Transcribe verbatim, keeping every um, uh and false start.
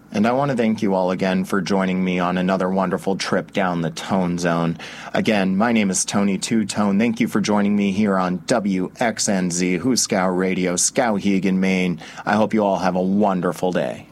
And I want to thank you all again for joining me on another wonderful trip down the Tone Zone. Again, my name is Tony Two Tone. Thank you for joining me here on W X N Z, Hooskow Radio, Skowhegan, Maine. I hope you all have a wonderful day.